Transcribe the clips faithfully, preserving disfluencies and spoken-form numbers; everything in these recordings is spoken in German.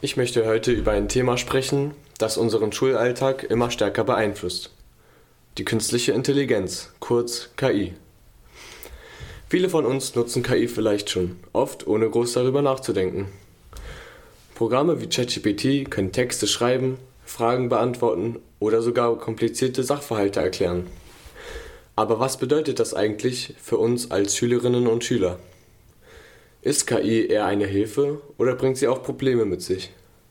Ich möchte heute über ein Thema sprechen, das unseren Schulalltag immer stärker beeinflusst. Die künstliche Intelligenz, kurz K I. Viele von uns nutzen K I vielleicht schon, oft ohne groß darüber nachzudenken. Programme wie ChatGPT können Texte schreiben, Fragen beantworten oder sogar komplizierte Sachverhalte erklären. Aber was bedeutet das eigentlich für uns als Schülerinnen und Schüler? Ist K I eher eine Hilfe oder bringt sie auch Probleme mit sich?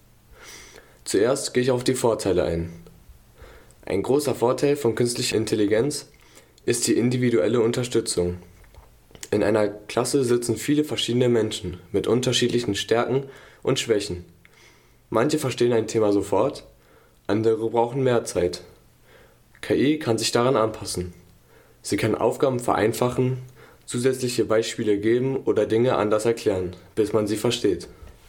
Zuerst gehe ich auf die Vorteile ein. Ein großer Vorteil von künstlicher Intelligenz ist die individuelle Unterstützung. In einer Klasse sitzen viele verschiedene Menschen mit unterschiedlichen Stärken und Schwächen. Manche verstehen ein Thema sofort, andere brauchen mehr Zeit. K I kann sich daran anpassen. Sie kann Aufgaben vereinfachen, zusätzliche Beispiele geben oder Dinge anders erklären, bis man sie versteht.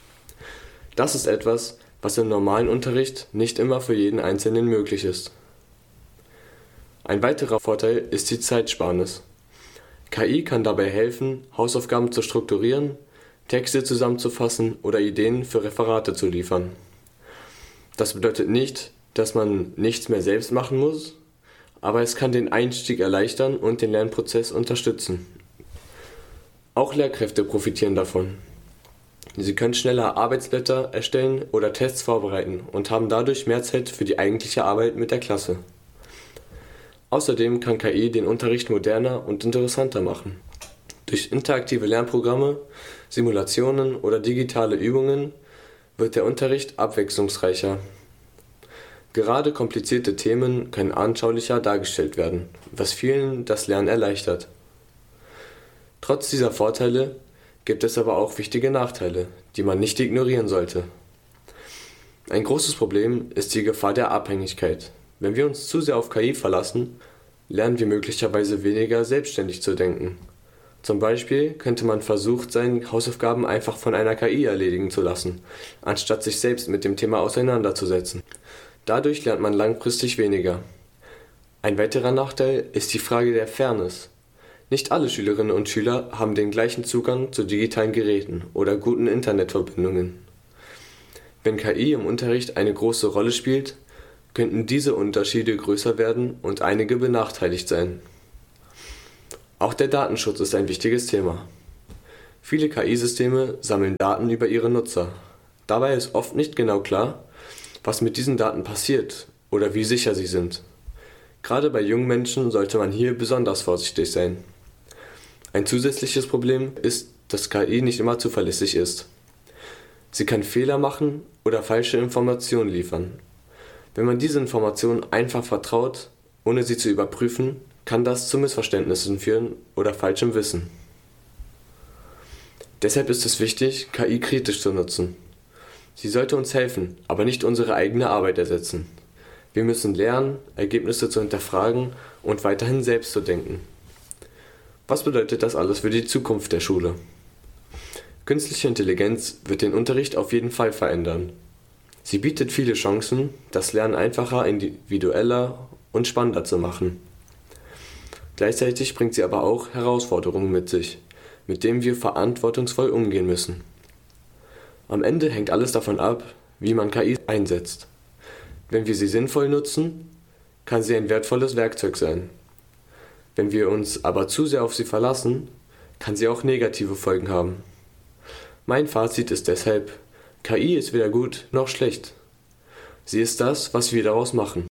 Das ist etwas, was im normalen Unterricht nicht immer für jeden Einzelnen möglich ist. Ein weiterer Vorteil ist die Zeitsparnis. K I kann dabei helfen, Hausaufgaben zu strukturieren, Texte zusammenzufassen oder Ideen für Referate zu liefern. Das bedeutet nicht, dass man nichts mehr selbst machen muss, aber es kann den Einstieg erleichtern und den Lernprozess unterstützen. Auch Lehrkräfte profitieren davon. Sie können schneller Arbeitsblätter erstellen oder Tests vorbereiten und haben dadurch mehr Zeit für die eigentliche Arbeit mit der Klasse. Außerdem kann K I den Unterricht moderner und interessanter machen. Durch interaktive Lernprogramme, Simulationen oder digitale Übungen wird der Unterricht abwechslungsreicher. Gerade komplizierte Themen können anschaulicher dargestellt werden, was vielen das Lernen erleichtert. Trotz dieser Vorteile gibt es aber auch wichtige Nachteile, die man nicht ignorieren sollte. Ein großes Problem ist die Gefahr der Abhängigkeit. Wenn wir uns zu sehr auf K I verlassen, lernen wir möglicherweise weniger selbstständig zu denken. Zum Beispiel könnte man versucht sein, Hausaufgaben einfach von einer K I erledigen zu lassen, anstatt sich selbst mit dem Thema auseinanderzusetzen. Dadurch lernt man langfristig weniger. Ein weiterer Nachteil ist die Frage der Fairness. Nicht alle Schülerinnen und Schüler haben den gleichen Zugang zu digitalen Geräten oder guten Internetverbindungen. Wenn K I im Unterricht eine große Rolle spielt, könnten diese Unterschiede größer werden und einige benachteiligt sein. Auch der Datenschutz ist ein wichtiges Thema. Viele K I-Systeme sammeln Daten über ihre Nutzer. Dabei ist oft nicht genau klar, was mit diesen Daten passiert oder wie sicher sie sind. Gerade bei jungen Menschen sollte man hier besonders vorsichtig sein. Ein zusätzliches Problem ist, dass K I nicht immer zuverlässig ist. Sie kann Fehler machen oder falsche Informationen liefern. Wenn man diese Informationen einfach vertraut, ohne sie zu überprüfen, kann das zu Missverständnissen führen oder falschem Wissen. Deshalb ist es wichtig, K I kritisch zu nutzen. Sie sollte uns helfen, aber nicht unsere eigene Arbeit ersetzen. Wir müssen lernen, Ergebnisse zu hinterfragen und weiterhin selbst zu denken. Was bedeutet das alles für die Zukunft der Schule? Künstliche Intelligenz wird den Unterricht auf jeden Fall verändern. Sie bietet viele Chancen, das Lernen einfacher, individueller und spannender zu machen. Gleichzeitig bringt sie aber auch Herausforderungen mit sich, mit denen wir verantwortungsvoll umgehen müssen. Am Ende hängt alles davon ab, wie man K I einsetzt. Wenn wir sie sinnvoll nutzen, kann sie ein wertvolles Werkzeug sein. Wenn wir uns aber zu sehr auf sie verlassen, kann sie auch negative Folgen haben. Mein Fazit ist deshalb: K I ist weder gut noch schlecht. Sie ist das, was wir daraus machen.